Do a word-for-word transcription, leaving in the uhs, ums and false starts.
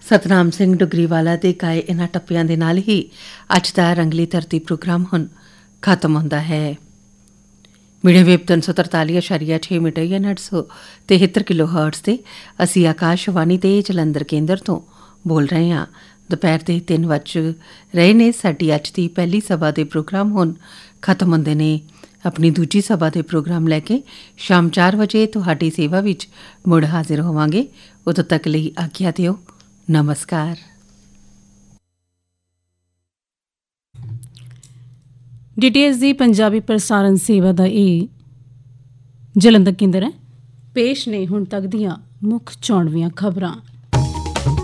ਸਤਨਾਮ ਸਿੰਘ ਡੁਗਰੀਵਾਲਾ ਦੇ ਗਾਏ ਇਹਨਾਂ ਟੱਪਿਆਂ ਦੇ ਨਾਲ ਹੀ ਅੱਜ ਦਾ ਰੰਗਲੀ ਧਰਤੀ ਪ੍ਰੋਗਰਾਮ ਹੁਣ ਖਤਮ ਹੁੰਦਾ ਹੈ। ਮੀਡੀਅਮ ਵੇਵ ਤਿੰਨ ਸੌ ਤਰਤਾਲੀ ਅਸ਼ਾਰੀਆ ਛੇ ਮੀਟਰ ਜਾਂ ਅੱਠ ਸੌ ਤਿਹੱਤਰ ਕਿਲੋ ਹਰਟਜ਼ 'ਤੇ ਅਸੀਂ ਆਕਾਸ਼ਵਾਣੀ ਦੇ ਜਲੰਧਰ ਕੇਂਦਰ ਤੋਂ ਬੋਲ ਰਹੇ ਹਾਂ। ਦੁਪਹਿਰ ਦੇ ਤਿੰਨ ਵੱਜ ਰਹੇ ਨੇ। ਸਾਡੀ ਅੱਜ ਦੀ ਪਹਿਲੀ ਸਭਾ ਦੇ ਪ੍ਰੋਗਰਾਮ ਹੁਣ ਖਤਮ ਹੁੰਦੇ ਨੇ। ਆਪਣੀ ਦੂਜੀ ਸਭਾ ਦੇ ਪ੍ਰੋਗਰਾਮ ਲੈ ਕੇ ਸ਼ਾਮ ਚਾਰ ਵਜੇ ਤੁਹਾਡੀ ਸੇਵਾ ਵਿੱਚ ਮੁੜ ਹਾਜ਼ਰ ਹੋਵਾਂਗੇ। ਉਦੋਂ ਤੱਕ ਲਈ ਆਗਿਆ ਦਿਓ। ਨਮਸਕਾਰ। ਡੀ ਟੀ ਐਸ ਦੀ ਪੰਜਾਬੀ ਪ੍ਰਸਾਰਣ ਸੇਵਾ ਦਾ ਇਹ ਜਲੰਧਰ ਕੇਂਦਰ ਹੈ। ਪੇਸ਼ ਨੇ ਹੁਣ ਤੱਕ ਦੀਆਂ ਮੁੱਖ ਚੋਣਵੀਆਂ ਖਬਰਾਂ।